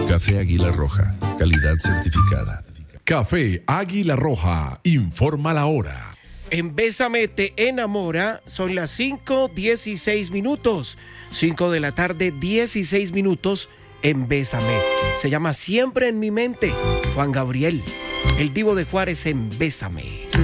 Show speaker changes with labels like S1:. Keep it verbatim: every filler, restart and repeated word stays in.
S1: Café Águila Roja, calidad certificada.
S2: Café Águila Roja, informa la hora.
S3: En Bésame te enamora, son las cinco dieciséis minutos. cinco de la tarde, dieciséis minutos en Bésame. Se llama Siempre en mi mente, Juan Gabriel, el Divo de Juárez en Bésame.